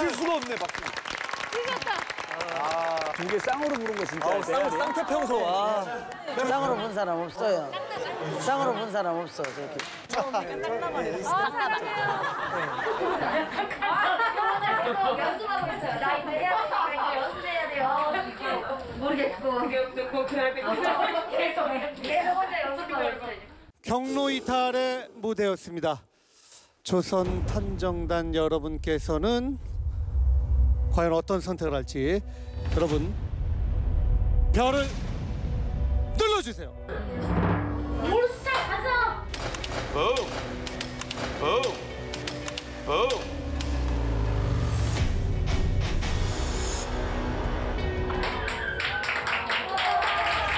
칠 수가 없네 박수. 두 개 쌍으로 부른 거 진짜. 쌍태평소. 쌍으로 본 사람 없어요. 쌍으로 본 사람 없어 저기. 연습하고 있어요. 나 이거 해야 돼. 연습해야 돼요. 모르겠고. 계속 혼자 연습하고 있어요. 경로 이탈의 무대였습니다. 조선 탐정단 여러분께서는 과연 어떤 선택을 할지 여러분 별을 눌러주세요. 몬스타 가서. 붐. 붐. 붐.